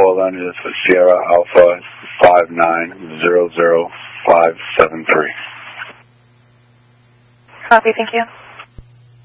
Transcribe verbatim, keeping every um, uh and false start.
call then is Sierra Alpha five nine zero zero five seven three. Copy, thank you.